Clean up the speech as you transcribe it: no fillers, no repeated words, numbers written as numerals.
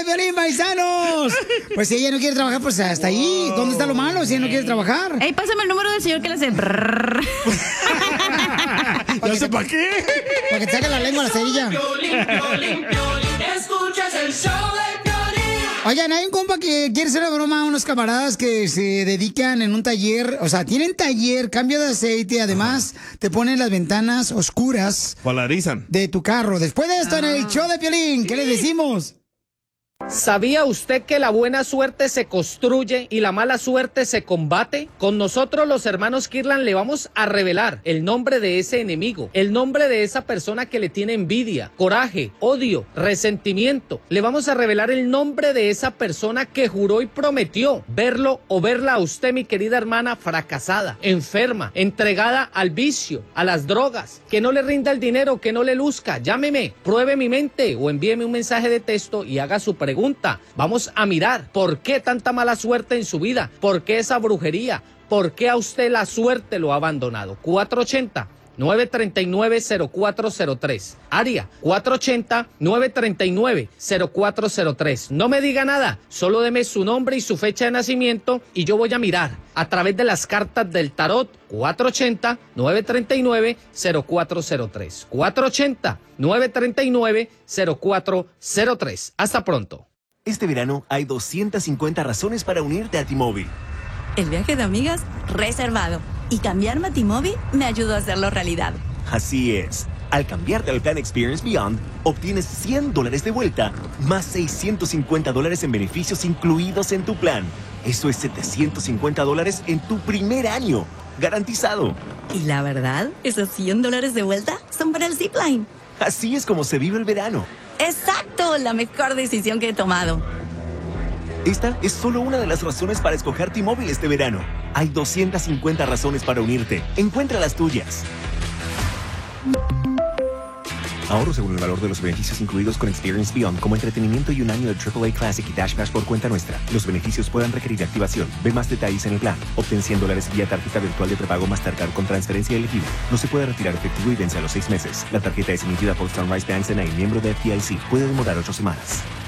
de Piolín, paisanos! Pues si ella no quiere trabajar, pues hasta ahí. ¿Dónde está lo malo si ella no quiere trabajar? Ey, pásame el número del señor que le hace... ¿Ya sé para qué? Para que te saque la lengua a la cerilla. Escuchas el show de Piolín. Oigan, hay un compa que quiere hacer una broma a unos camaradas que se dedican en un taller, o sea, tienen taller, cambio de aceite, además te ponen las ventanas oscuras. Polarizan. De tu carro. Después de esto, en el show de Piolín, ¿qué le decimos? ¿Sabía usted que la buena suerte se construye y la mala suerte se combate? Con nosotros los hermanos Kirlan le vamos a revelar el nombre de ese enemigo, el nombre de esa persona que le tiene envidia, coraje, odio, resentimiento. Le vamos a revelar el nombre de esa persona que juró y prometió verlo o verla a usted, mi querida hermana, fracasada, enferma, entregada al vicio, a las drogas, que no le rinda el dinero, que no le luzca. Llámeme, pruebe mi mente o envíeme un mensaje de texto y haga su pregunta. Vamos a mirar por qué tanta mala suerte en su vida, por qué esa brujería, por qué a usted la suerte lo ha abandonado. 480-939-0403. Área 480-939-0403. No me diga nada, solo deme su nombre y su fecha de nacimiento y yo voy a mirar a través de las cartas del tarot. 480-939-0403. 480-939-0403. Hasta pronto. Este verano hay 250 razones para unirte a T-Mobile. El viaje de amigas, reservado. Y cambiarme a T-Mobile me ayudó a hacerlo realidad. Así es. Al cambiarte al plan Experience Beyond, obtienes $100 de vuelta, más $650 en beneficios incluidos en tu plan. Eso es $750 en tu primer año. Garantizado. Y la verdad, esos $100 de vuelta son para el Zipline. Así es como se vive el verano. ¡Exacto! La mejor decisión que he tomado. Esta es solo una de las razones para escoger T-Mobile este verano. Hay 250 razones para unirte. Encuentra las tuyas. Ahorro según el valor de los beneficios incluidos con Experience Beyond, como entretenimiento y un año de AAA Classic y Dash Pass por cuenta nuestra. Los beneficios pueden requerir activación. Ve más detalles en el plan. Obtén $100 vía tarjeta virtual de prepago Mastercard con transferencia elegible. No se puede retirar efectivo y vence a los 6 meses. La tarjeta es emitida por Sunrise Banks N.A., miembro de FDIC. Puede demorar 8 semanas.